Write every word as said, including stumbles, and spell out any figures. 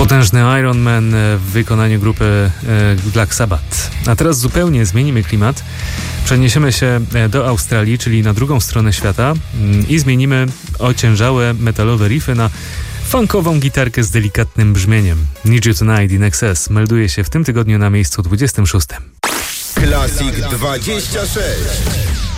Potężny Iron Man w wykonaniu grupy Black Sabbath. A teraz zupełnie zmienimy klimat. Przeniesiemy się do Australii, czyli na drugą stronę świata i zmienimy ociężałe metalowe riffy na funkową gitarkę z delikatnym brzmieniem. Need You Tonight in Excess melduje się w tym tygodniu na miejscu dwudziestym szóstym. Classic dwadzieścia sześć.